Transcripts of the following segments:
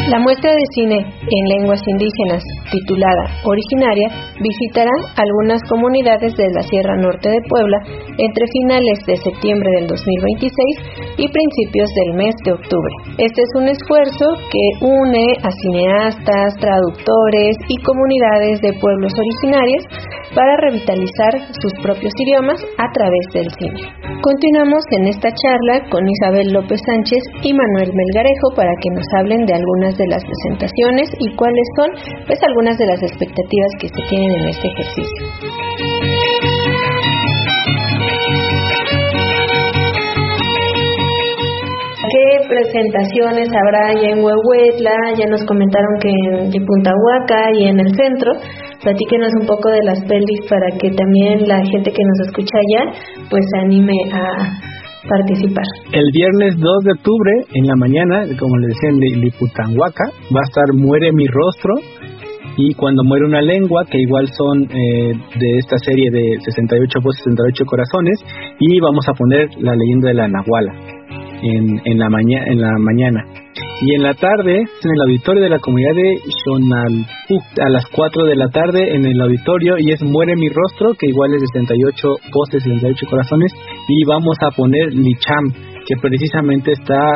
La muestra de cine en lenguas indígenas, titulada Originaria, visitará algunas comunidades de la Sierra Norte de Puebla entre finales de septiembre del 2026 y principios del mes de octubre. Este es un esfuerzo que une a cineastas, traductores y comunidades de pueblos originarios para revitalizar sus propios idiomas a través del cine. Continuamos en esta charla con Isabel López Sánchez y Manuel Melgarejo para que nos hablen de algunas de las presentaciones y cuáles son algunas de las expectativas que se tienen en este ejercicio. ¿Qué presentaciones habrá ya en Huehuetla? Ya nos comentaron que en Puntahuaca y en el centro. Platíquenos un poco de las pelis para que también la gente que nos escucha allá pues se anime a participar. El viernes 2 de octubre en la mañana, como le decía en Liputanhuaca, va a estar Muere mi rostro y Cuando muere una lengua, que igual son de esta serie de 68 voces, 68 corazones, y vamos a poner La leyenda de la Nahuala en la mañana. Y en la tarde, en el auditorio de la comunidad de Xonalpuc, a las 4 de la tarde en el auditorio, y es Muere mi rostro, que igual es de 68 voces, 68 corazones, y vamos a poner Licham, que precisamente está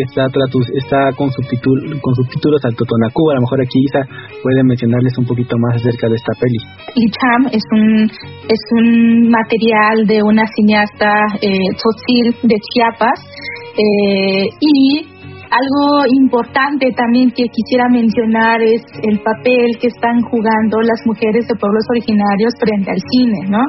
con subtítulos al Totonacú. A lo mejor aquí Isa puede mencionarles un poquito más acerca de esta peli. Licham es un material de una cineasta tzotzil de Chiapas, y algo importante también que quisiera mencionar es el papel que están jugando las mujeres de pueblos originarios frente al cine, ¿no?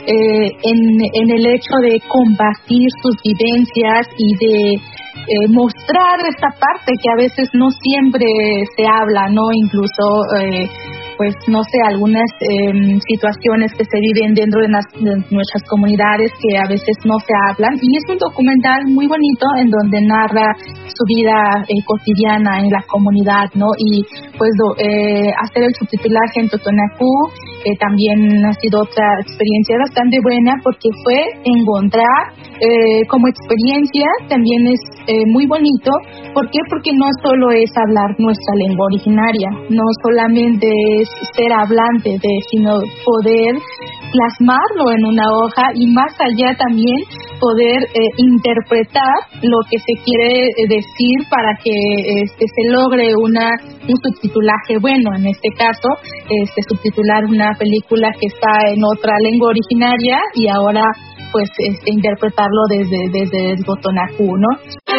En el hecho de compartir sus vivencias y de mostrar esta parte que a veces no siempre se habla, ¿no? Incluso pues no sé, algunas situaciones que se viven dentro de nuestras comunidades que a veces no se hablan, y es un documental muy bonito en donde narra su vida cotidiana en la comunidad, ¿no? Y pues hacer el subtitulaje en Totonacú también ha sido otra experiencia bastante buena, porque fue encontrar como experiencia también es muy bonito. ¿Por qué? Porque no solo es hablar nuestra lengua originaria, no solamente es ser hablante sino poder plasmarlo en una hoja, y más allá también poder interpretar lo que se quiere decir para que se logre un subtitulaje bueno. En este caso, subtitular una película que está en otra lengua originaria y ahora pues interpretarlo desde el Totonacú, ¿no?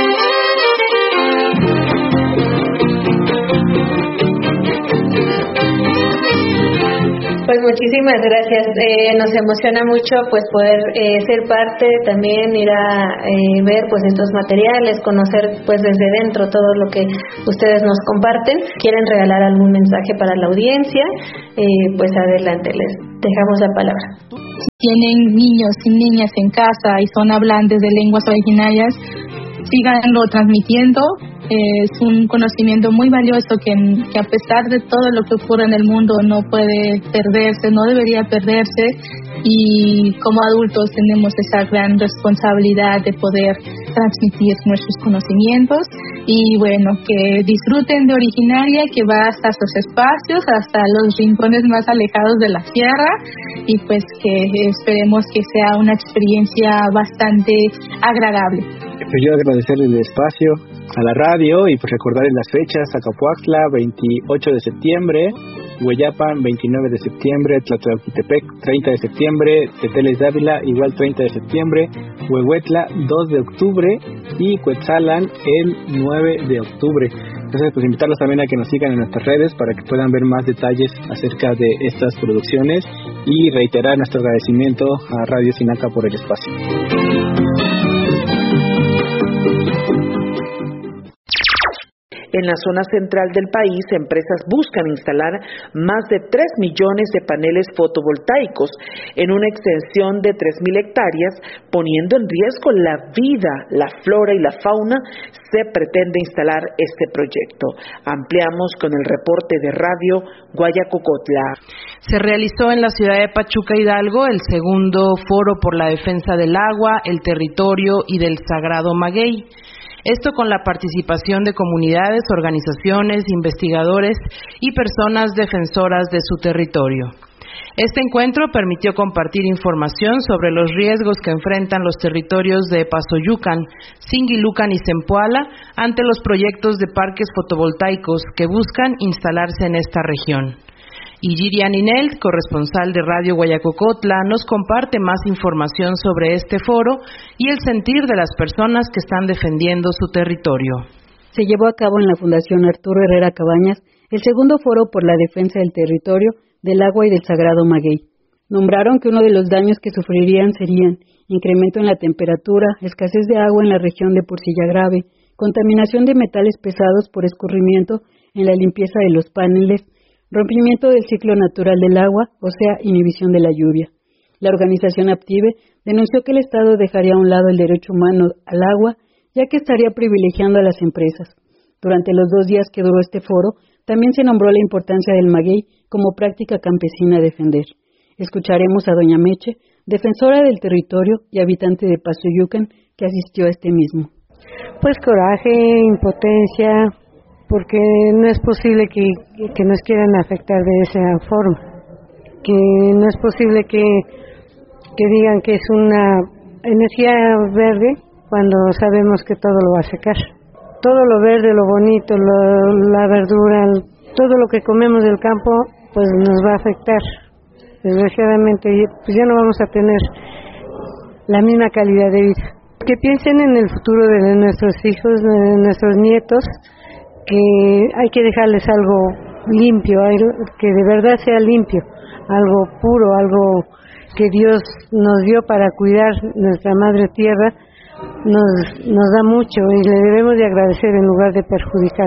Pues muchísimas gracias. Nos emociona mucho pues poder ser parte, también ir a ver pues estos materiales, conocer pues desde dentro todo lo que ustedes nos comparten. ¿Quieren regalar algún mensaje para la audiencia? Pues adelante, les dejamos la palabra. Si tienen niños y niñas en casa y son hablantes de lenguas originarias, síganlo transmitiendo. Es un conocimiento muy valioso que a pesar de todo lo que ocurre en el mundo no puede perderse, no debería perderse, y como adultos tenemos esa gran responsabilidad de poder transmitir nuestros conocimientos. Y bueno, que disfruten de Originaria, que va hasta sus espacios, hasta los rincones más alejados de la sierra, y pues que esperemos que sea una experiencia bastante agradable. Pues yo agradecer el espacio a la radio y pues recordarles las fechas: Acapuaxtla 28 de septiembre, Hueyapan 29 de septiembre, Tlatlauquitepec 30 de septiembre, Teteles Dávila igual 30 de septiembre, Huehuetla 2 de octubre y Cuetzalan el 9 de octubre. Entonces pues invitarlos también a que nos sigan en nuestras redes para que puedan ver más detalles acerca de estas producciones, y reiterar nuestro agradecimiento a Radio Sinaca por el espacio. En la zona central del país, empresas buscan instalar más de 3 millones de paneles fotovoltaicos en una extensión de 3.000 hectáreas, poniendo en riesgo la vida, la flora y la fauna. Se pretende instalar este proyecto. Ampliamos con el reporte de Radio Guayacocotla. Se realizó en la ciudad de Pachuca, Hidalgo, el segundo foro por la defensa del agua, el territorio y del sagrado maguey. Esto con la participación de comunidades, organizaciones, investigadores y personas defensoras de su territorio. Este encuentro permitió compartir información sobre los riesgos que enfrentan los territorios de Pasoyucan, Singilucan y Zempoala ante los proyectos de parques fotovoltaicos que buscan instalarse en esta región. Y Girian Inelt, corresponsal de Radio Guayacocotla, nos comparte más información sobre este foro y el sentir de las personas que están defendiendo su territorio. Se llevó a cabo en la Fundación Arturo Herrera Cabañas el segundo foro por la defensa del territorio, del agua y del sagrado maguey. Nombraron que uno de los daños que sufrirían serían incremento en la temperatura, escasez de agua en la región de Porcilla Grave, contaminación de metales pesados por escurrimiento en la limpieza de los paneles, rompimiento del ciclo natural del agua, o sea, inhibición de la lluvia. La organización Aptive denunció que el Estado dejaría a un lado el derecho humano al agua, ya que estaría privilegiando a las empresas. Durante los 2 días que duró este foro, también se nombró la importancia del maguey como práctica campesina a defender. Escucharemos a doña Meche, defensora del territorio y habitante de Pasoyucan, que asistió a este mismo. Pues coraje, impotencia, porque no es posible que nos quieran afectar de esa forma, que no es posible que digan que es una energía verde cuando sabemos que todo lo va a secar. Todo lo verde, lo bonito, la verdura, todo lo que comemos del campo, pues nos va a afectar. Desgraciadamente, pues ya no vamos a tener la misma calidad de vida. Que piensen en el futuro de nuestros hijos, de nuestros nietos, que hay que dejarles algo limpio, que de verdad sea limpio, algo puro, algo que Dios nos dio para cuidar nuestra madre tierra. Nos da mucho y le debemos de agradecer en lugar de perjudicar.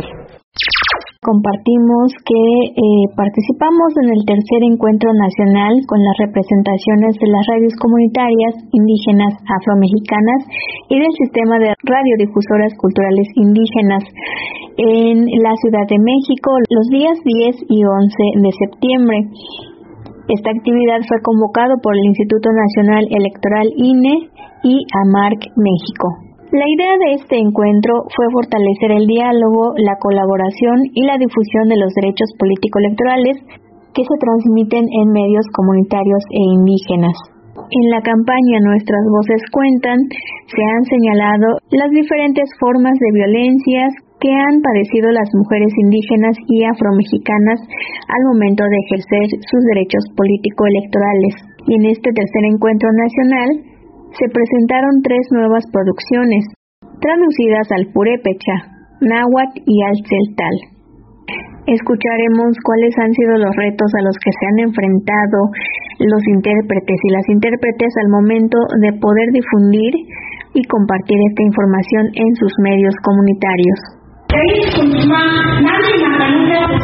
Compartimos que participamos en el tercer encuentro nacional con las representaciones de las radios comunitarias indígenas afromexicanas y del sistema de radiodifusoras culturales indígenas en la Ciudad de México los días 10 y 11 de septiembre. Esta actividad fue convocado por el Instituto Nacional Electoral INE y AMARC México. La idea de este encuentro fue fortalecer el diálogo, la colaboración y la difusión de los derechos político-electorales que se transmiten en medios comunitarios e indígenas. En la campaña Nuestras Voces Cuentan se han señalado las diferentes formas de violencias que han padecido las mujeres indígenas y afromexicanas al momento de ejercer sus derechos político-electorales. Y en este tercer encuentro nacional se presentaron 3 nuevas producciones, traducidas al purépecha, náhuatl y al tzeltal. Escucharemos cuáles han sido los retos a los que se han enfrentado los intérpretes y las intérpretes al momento de poder difundir y compartir esta información en sus medios comunitarios.